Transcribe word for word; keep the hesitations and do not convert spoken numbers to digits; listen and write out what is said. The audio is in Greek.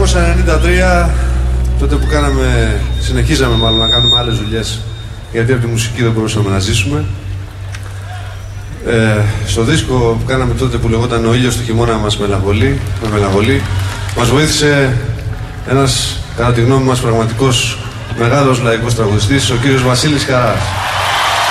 εννιακόσια ενενήντα τρία, τότε που κάναμε, συνεχίζαμε μάλλον να κάνουμε άλλες δουλειές, γιατί από τη μουσική δεν μπορούσαμε να ζήσουμε. Ε, στο δίσκο που κάναμε τότε που λεγόταν «Ο ήλιος του χειμώνα μας μελαγχολεί», με μελαγχολεί, μας βοήθησε ένας, κατά τη γνώμη μας, πραγματικός μεγάλος λαϊκός τραγουδιστής, ο κύριος Βασίλης Χαράς.